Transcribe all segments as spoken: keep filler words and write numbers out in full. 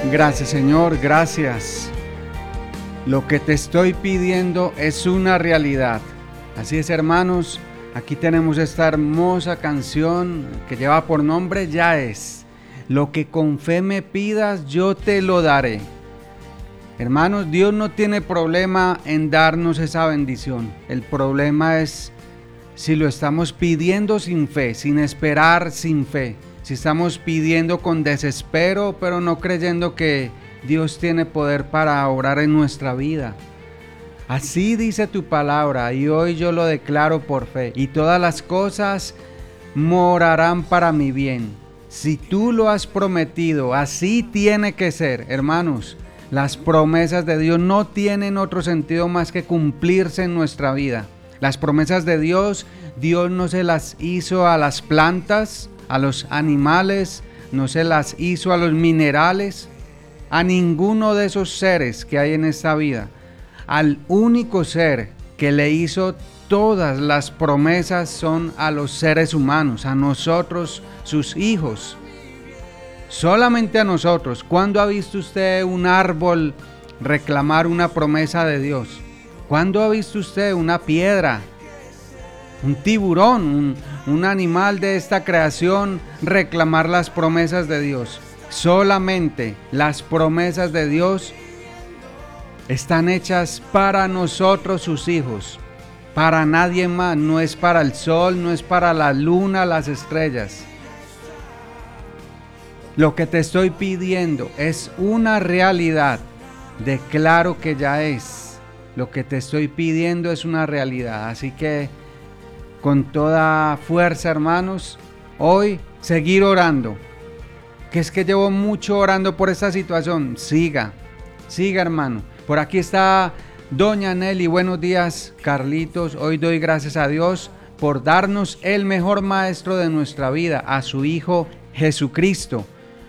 Gracias, Señor, gracias. Lo que te estoy pidiendo es una realidad. Así es, hermanos, aquí tenemos esta hermosa canción que lleva por nombre Ya es. Lo que con fe me pidas, yo te lo daré. Hermanos, Dios no tiene problema en darnos esa bendición. El problema es si lo estamos pidiendo sin fe, sin esperar, sin fe. Si estamos pidiendo con desespero, pero no creyendo que Dios tiene poder para obrar en nuestra vida. Así dice tu palabra, y hoy yo lo declaro por fe. Y todas las cosas morarán para mi bien. Si tú lo has prometido, así tiene que ser, hermanos. Las promesas de Dios no tienen otro sentido más que cumplirse en nuestra vida. Las promesas de Dios, Dios no se las hizo a las plantas, a los animales, no se las hizo a los minerales, a ninguno de esos seres que hay en esta vida. Al único ser que le hizo todas las promesas son a los seres humanos, a nosotros, sus hijos. Solamente a nosotros. ¿Cuándo ha visto usted un árbol reclamar una promesa de Dios? ¿Cuándo ha visto usted una piedra, un tiburón, un, un animal de esta creación reclamar las promesas de Dios? Solamente las promesas de Dios están hechas para nosotros, sus hijos, para nadie más. No es para el sol, no es para la luna, las estrellas. Lo que te estoy pidiendo es una realidad. Declaro que ya es. Lo que te estoy pidiendo es una realidad. Así que con toda fuerza, hermanos, hoy seguir orando. Que es que llevo mucho orando por esta situación. Siga, siga, hermano. Por aquí está doña Nelly. Buenos días, Carlitos. Hoy doy gracias a Dios por darnos el mejor maestro de nuestra vida, a su Hijo Jesucristo.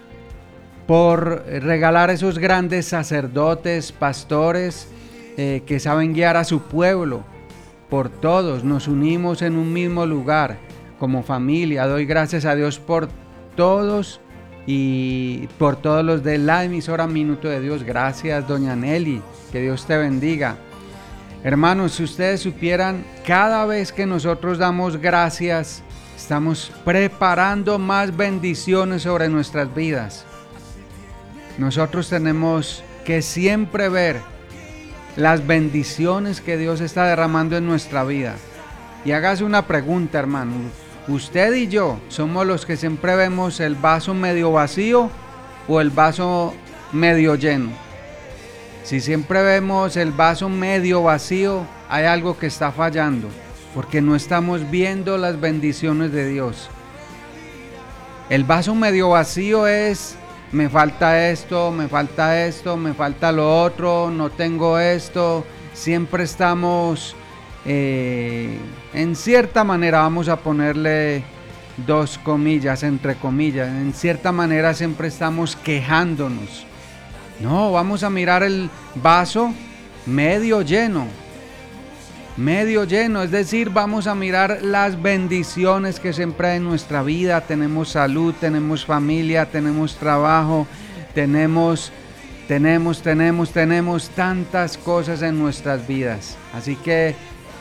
Por regalar esos grandes sacerdotes, pastores, eh, que saben guiar a su pueblo. Por todos nos unimos en un mismo lugar, como familia. Doy gracias a Dios por todos y por todos los de la emisora Minuto de Dios. Gracias, doña Nelly, que Dios te bendiga. Hermanos, si ustedes supieran, cada vez que nosotros damos gracias, estamos preparando más bendiciones sobre nuestras vidas. Nosotros tenemos que siempre ver las bendiciones que Dios está derramando en nuestra vida. Y hágase una pregunta, hermano. ¿Usted y yo somos los que siempre vemos el vaso medio vacío o el vaso medio lleno? Si siempre vemos el vaso medio vacío, hay algo que está fallando, porque no estamos viendo las bendiciones de Dios. El vaso medio vacío es: me falta esto, me falta esto, me falta lo otro, no tengo esto. Siempre estamos, eh, en cierta manera, vamos a ponerle dos comillas, entre comillas, en cierta manera siempre estamos quejándonos. No, vamos a mirar el vaso medio lleno, medio lleno, es decir, vamos a mirar las bendiciones que siempre hay en nuestra vida. Tenemos salud, tenemos familia, tenemos trabajo, tenemos, tenemos, tenemos, tenemos tantas cosas en nuestras vidas. Así que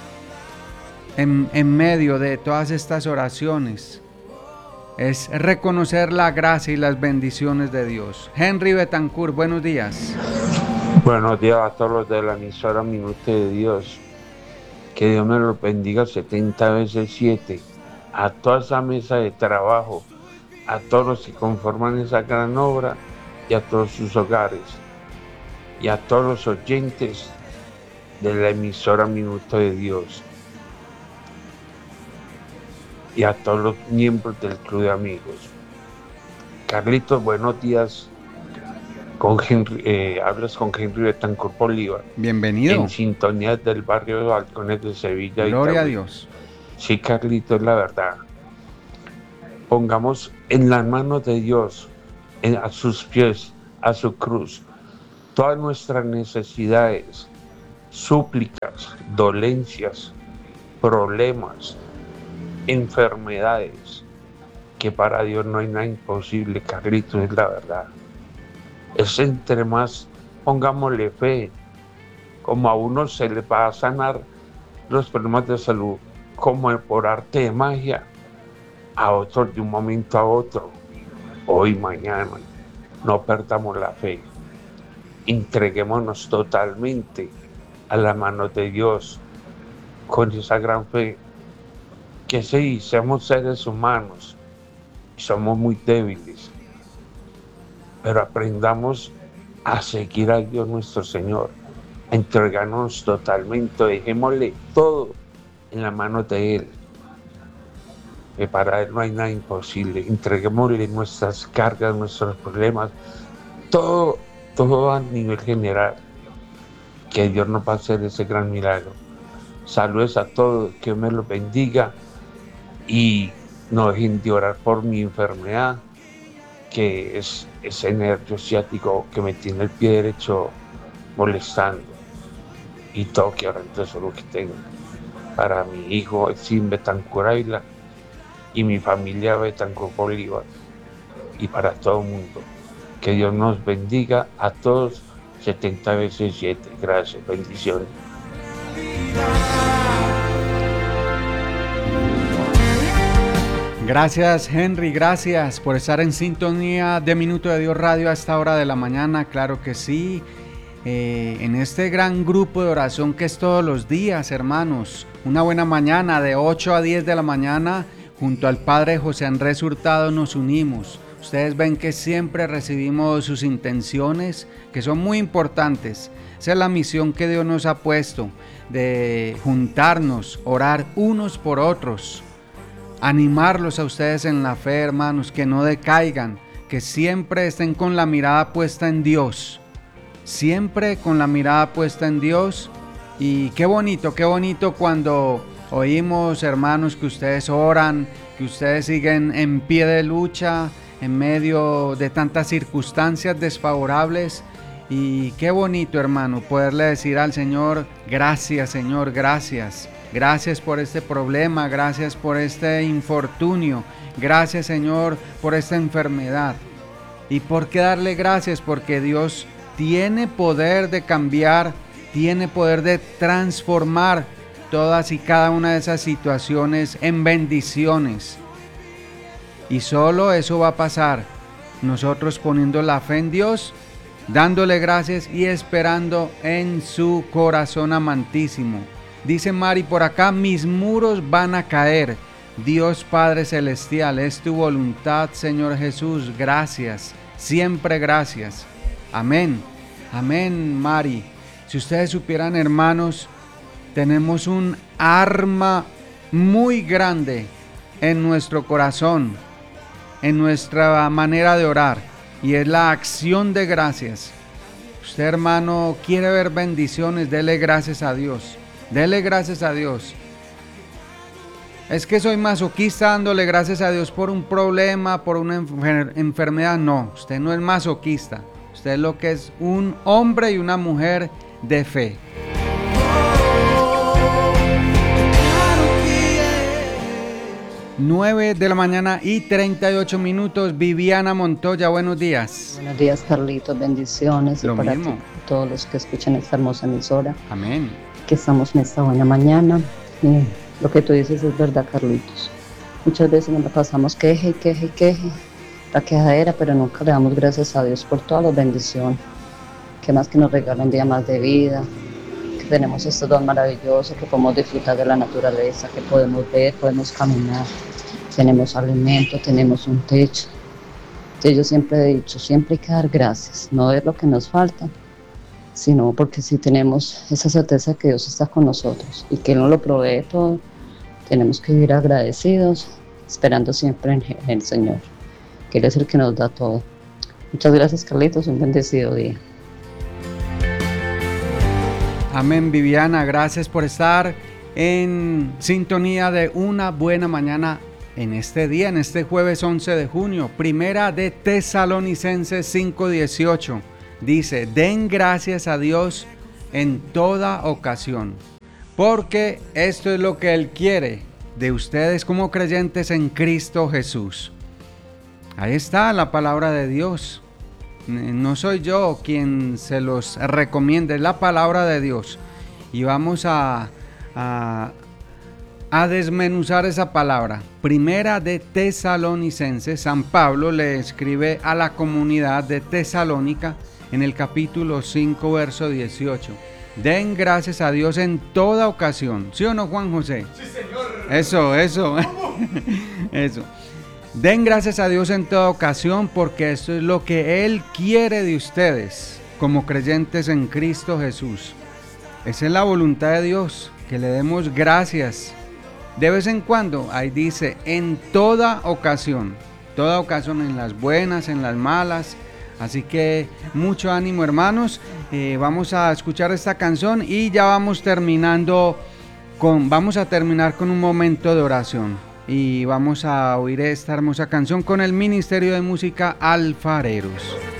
en, en medio de todas estas oraciones es reconocer la gracia y las bendiciones de Dios. Henry Betancourt, buenos días. Buenos días a todos los de la emisora Minuto de Dios. Que Dios me los bendiga setenta veces siete, a toda esa mesa de trabajo, a todos los que conforman esa gran obra y a todos sus hogares, y a todos los oyentes de la emisora Minuto de Dios, y a todos los miembros del Club de Amigos. Carlitos, buenos días. Con Henry, eh, hablas con Henry Betancourt Bolívar. Bienvenido. En sintonía del barrio de Balcones de Sevilla. Gloria a Dios. Sí, Carlitos, la verdad. Pongamos en las manos de Dios, en, a sus pies, a su cruz, todas nuestras necesidades, súplicas, dolencias, problemas, enfermedades, que para Dios no hay nada imposible, Carlitos, es la verdad. Es entre más pongámosle fe, como a uno se le va a sanar los problemas de salud, como por arte de magia, a otros de un momento a otro, hoy, mañana. No perdamos la fe, entreguémonos totalmente a la mano de Dios, con esa gran fe, que sí, somos seres humanos, somos muy débiles, pero aprendamos a seguir a Dios nuestro Señor, a entregarnos totalmente, dejémosle todo en la mano de Él, que para Él no hay nada imposible. Entreguémosle nuestras cargas, nuestros problemas, todo, todo a nivel general, que Dios nos va a hacer ese gran milagro. Saludos a todos, que Dios me los bendiga y no dejen de orar por mi enfermedad, que es ese nervio ciático que me tiene el pie derecho molestando, y todo que ahora entonces lo que tengo para mi hijo Exim Betancur Ávila y mi familia Betancur Bolívar, y para todo el mundo. Que Dios nos bendiga a todos setenta veces siete. Gracias, bendiciones. Gracias, Henry, gracias por estar en sintonía de Minuto de Dios Radio a esta hora de la mañana. Claro que sí, eh, en este gran grupo de oración que es todos los días, hermanos. Una buena mañana de ocho a diez de la mañana, junto al Padre José Andrés Hurtado nos unimos. Ustedes ven que siempre recibimos sus intenciones, que son muy importantes. Esa es la misión que Dios nos ha puesto, de juntarnos, orar unos por otros. Animarlos a ustedes en la fe, hermanos, que no decaigan, que siempre estén con la mirada puesta en Dios, siempre con la mirada puesta en Dios. Y qué bonito, qué bonito cuando oímos, hermanos, que ustedes oran, que ustedes siguen en pie de lucha, en medio de tantas circunstancias desfavorables. Y qué bonito, hermano, poderle decir al Señor, gracias, Señor, gracias. Gracias por este problema, gracias por este infortunio, gracias, Señor, por esta enfermedad. ¿Y por qué darle gracias? Porque Dios tiene poder de cambiar, tiene poder de transformar todas y cada una de esas situaciones en bendiciones. Y solo eso va a pasar, nosotros poniendo la fe en Dios, dándole gracias y esperando en su corazón amantísimo. Dice Mari por acá, mis muros van a caer. Dios Padre Celestial, es tu voluntad, Señor Jesús. Gracias, siempre gracias. Amén, amén, Mari. Si ustedes supieran, hermanos, tenemos un arma muy grande en nuestro corazón, en nuestra manera de orar, y es la acción de gracias. Usted, hermano, quiere ver bendiciones, dele gracias a Dios. Dele gracias a Dios. Es que soy masoquista dándole gracias a Dios por un problema, por una enfer- enfermedad. No, usted no es masoquista. Usted es lo que es un hombre y una mujer de fe. nueve de la mañana y treinta y ocho minutos. Viviana Montoya, buenos días. Buenos días, Carlitos, bendiciones. Lo y para mismo. ti, todos los que escuchan esta hermosa emisora. Amén. Que estamos en esta buena mañana. Y lo que tú dices es verdad, Carlitos. Muchas veces nos la pasamos queje y queje y queje, la quejadera, pero nunca le damos gracias a Dios por todas las bendiciones. Que más que nos regala un día más de vida, que tenemos estos dos maravillosos, que podemos disfrutar de la naturaleza, que podemos ver, podemos caminar, tenemos alimento, tenemos un techo. Entonces yo siempre he dicho, siempre hay que dar gracias, no ver lo que nos falta, sino porque si tenemos esa certeza que Dios está con nosotros y que Él nos lo provee todo, tenemos que vivir agradecidos, esperando siempre en el Señor, que Él es el que nos da todo. Muchas gracias, Carlitos, un bendecido día. Amén, Viviana, gracias por estar en sintonía de una buena mañana en este día, en este jueves once de junio. Primera de Tesalonicenses cinco dieciocho. Dice, den gracias a Dios en toda ocasión, porque esto es lo que Él quiere de ustedes como creyentes en Cristo Jesús. Ahí está la palabra de Dios. No soy yo quien se los recomienda, es la palabra de Dios. Y vamos a, a, a desmenuzar esa palabra. Primera de Tesalonicenses, San Pablo le escribe a la comunidad de Tesalónica en el capítulo cinco, verso dieciocho. Den gracias a Dios en toda ocasión. ¿Sí o no, Juan José? Sí, señor. Eso, eso. Eso. Den gracias a Dios en toda ocasión, porque eso es lo que Él quiere de ustedes como creyentes en Cristo Jesús. Esa es la voluntad de Dios, que le demos gracias de vez en cuando. Ahí dice, en toda ocasión, toda ocasión, en las buenas, en las malas. Así que mucho ánimo, hermanos. Eh, vamos a escuchar esta canción y ya vamos terminando con, vamos a terminar con un momento de oración. Y vamos a oír esta hermosa canción con el Ministerio de Música Alfareros.